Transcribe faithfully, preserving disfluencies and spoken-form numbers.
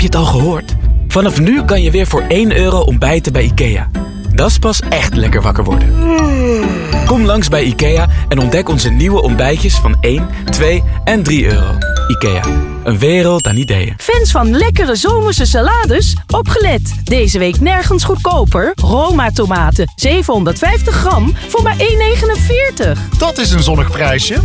je het al gehoord? Vanaf nu kan je weer voor één euro ontbijten bij IKEA. Dat is pas echt lekker wakker worden. Kom langs bij IKEA en ontdek onze nieuwe ontbijtjes van één, twee en drie euro. IKEA, een wereld aan ideeën. Fans van lekkere zomerse salades, opgelet. Deze week nergens goedkoper. Roma tomaten, zevenhonderdvijftig gram voor maar één negenenveertig. Dat is een zonnig prijsje.